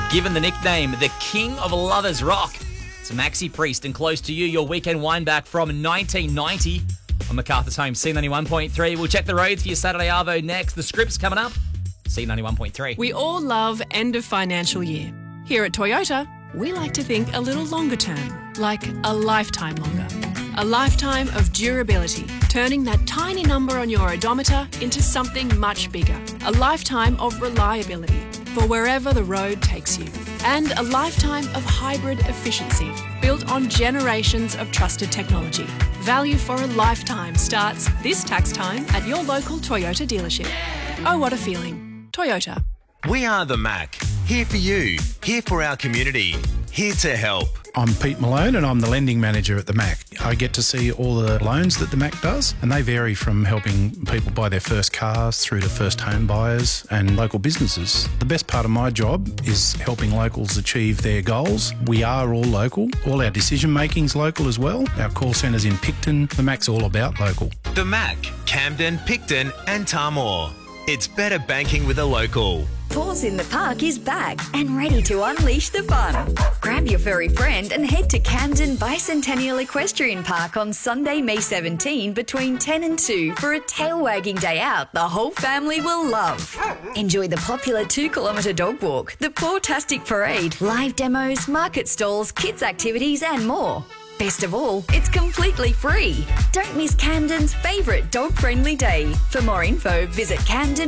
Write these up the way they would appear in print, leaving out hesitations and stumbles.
Given the nickname the King of Lovers Rock, it's Maxi Priest, and close to you, your weekend wind back from 1990 on MacArthur's Home, C91.3. We'll check the roads for your Saturday Arvo next. The script's coming up, C91.3. We all love end of financial year. Here at Toyota, we like to think a little longer term, like a lifetime longer. A lifetime of durability, turning that tiny number on your odometer into something much bigger. A lifetime of reliability for wherever the road takes you. And a lifetime of hybrid efficiency, built on generations of trusted technology. Value for a lifetime starts this tax time at your local Toyota dealership. Oh, what a feeling. Toyota. We are the Mac. Here for you. Here for our community. Here to help. I'm Pete Malone and I'm the lending manager at the MAC. I get to see all the loans that the MAC does, and they vary from helping people buy their first cars through to first home buyers and local businesses. The best part of my job is helping locals achieve their goals. We are all local. All our decision making's local as well. Our call centre's in Picton. The MAC's all about local. The Mac, Camden, Picton and Tamworth. It's better banking with a local. Paws in the Park is back and ready to unleash the fun. Grab your furry friend and head to Camden Bicentennial Equestrian Park on Sunday, May 17 between 10 and 2 for a tail-wagging day out the whole family will love. Enjoy the popular 2-kilometre dog walk, the Pawtastic Parade, live demos, market stalls, kids' activities and more. Best of all, it's completely free. Don't miss Camden's favourite dog-friendly day. For more info, visit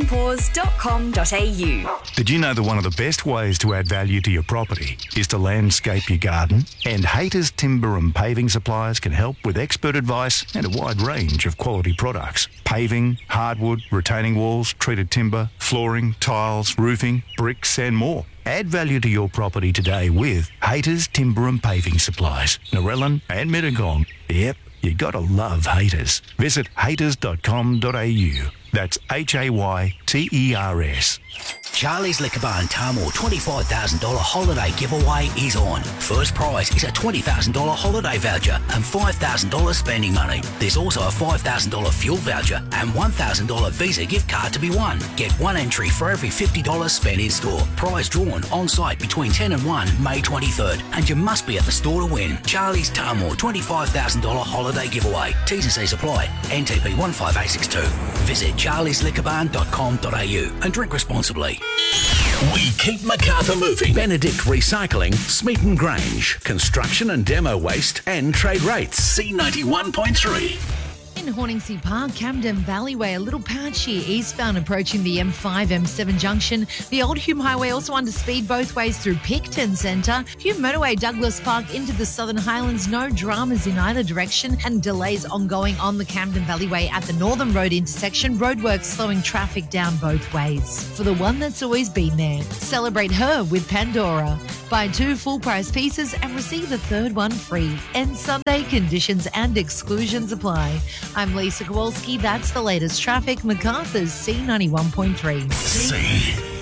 camdenpaws.com.au. Did you know that one of the best ways to add value to your property is to landscape your garden? And Haters Timber and Paving Suppliers can help with expert advice and a wide range of quality products. Paving, hardwood, retaining walls, treated timber, flooring, tiles, roofing, bricks and more. Add value to your property today with Haters Timber and Paving Supplies, Narellan and Mittagong. Yep, you gotta love Haters. Visit haters.com.au. That's HAYTERS. Charlie's Liquor Bar in Tamworth $25,000 holiday giveaway is on. First prize is a $20,000 holiday voucher and $5,000 spending money. There's also a $5,000 fuel voucher and $1,000 Visa gift card to be won. Get one entry for every $50 spent in store. Prize drawn on site between 10 and 1 May 23rd. And you must be at the store to win. Charlie's Tamworth $25,000 holiday giveaway. T's and C's apply. NTP 15862. Visit charliesliquorbarn.com.au and drink responsibly. We keep MacArthur moving. Benedict Recycling, Smeaton Grange, construction and demo waste and trade rates. C91.3. In Horningsea Park, Camden Valleyway, a little patchy eastbound approaching the M5, M7 junction. The old Hume Highway also under speed both ways through Picton Centre. Hume Motorway, Douglas Park into the Southern Highlands. No dramas in either direction and delays ongoing on the Camden Valleyway at the Northern Road intersection. Roadworks slowing traffic down both ways. For the one that's always been there, celebrate her with Pandora. Buy 2 full-price pieces and receive the third one free. And Sunday conditions and exclusions apply. I'm Lisa Kowalski. That's the latest traffic. MacArthur's C91.3. C.